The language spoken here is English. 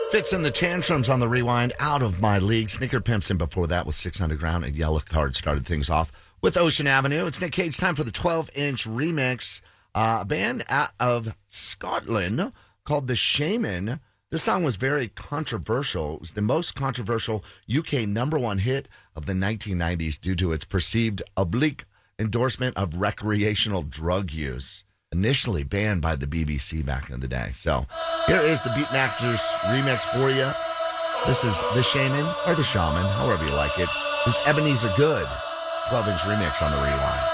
Fits in the Tantrums on the Rewind, Out of My League. Snicker Pimps, and before that was 6 Underground, and Yellow Card started things off with Ocean Avenue. It's Nick Cage time for the 12-inch remix. A band out of Scotland called The Shaman. This song was very controversial. It was the most controversial UK #1 hit of the 1990s due to its perceived oblique endorsement of recreational drug use. Initially banned by the BBC back in the day. So here is the Beatmasters remix for you. This is The Shaman, or The Shaman, however you like it. It's Ebenezer Good. 12-inch remix on the Rewind.